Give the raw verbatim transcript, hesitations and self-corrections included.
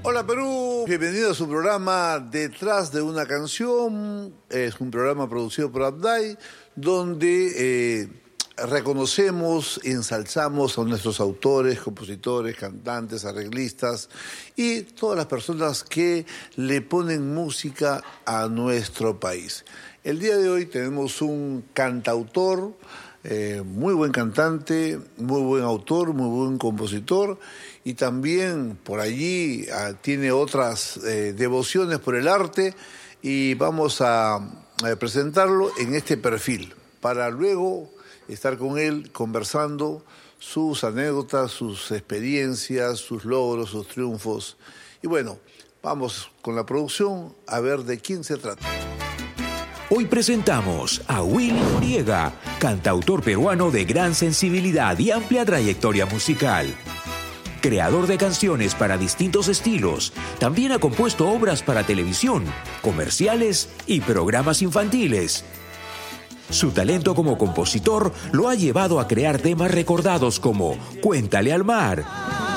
Hola Perú, bienvenido a su programa Detrás de una canción. Es un programa producido por Abday, donde eh, reconocemos, ensalzamos a nuestros autores, compositores, cantantes, arreglistas y todas las personas que le ponen música a nuestro país. El día de hoy tenemos un cantautor, eh, muy buen cantante, muy buen autor, muy buen compositor, y también por allí uh, tiene otras eh, devociones por el arte, y vamos a, a presentarlo en este perfil para luego estar con él conversando sus anécdotas, sus experiencias, sus logros, sus triunfos. Y bueno, vamos con la producción a ver de quién se trata. Hoy presentamos a Willy Noriega, cantautor peruano de gran sensibilidad y amplia trayectoria musical. Creador de canciones para distintos estilos, también ha compuesto obras para televisión, comerciales y programas infantiles. Su talento como compositor lo ha llevado a crear temas recordados como Cuéntale al mar,